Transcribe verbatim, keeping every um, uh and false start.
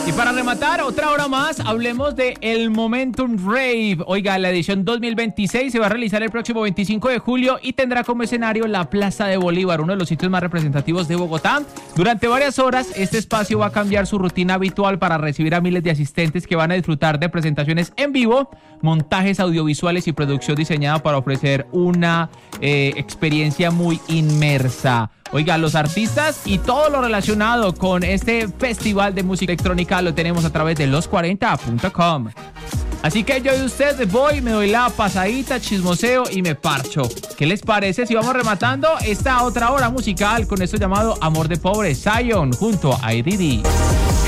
Y para rematar, otra hora más, hablemos de el Momentum Rave. Oiga, la edición dos mil veintiséis se va a realizar el próximo veinticinco de julio y tendrá como escenario la Plaza de Bolívar, uno de los sitios más representativos de Bogotá. Durante varias horas, este espacio va a cambiar su rutina habitual para recibir a miles de asistentes que van a disfrutar de presentaciones en vivo, montajes audiovisuales y producción diseñada para ofrecer una eh, experiencia muy inmersa. Oiga, los artistas y todo lo relacionado con este festival de música electrónica lo tenemos a través de los cuarenta punto com. Así que yo de usted voy, me doy la pasadita, chismoseo y me parcho. ¿Qué les parece si vamos rematando esta otra hora musical con esto llamado Amor de Pobre, Zion junto a I D D?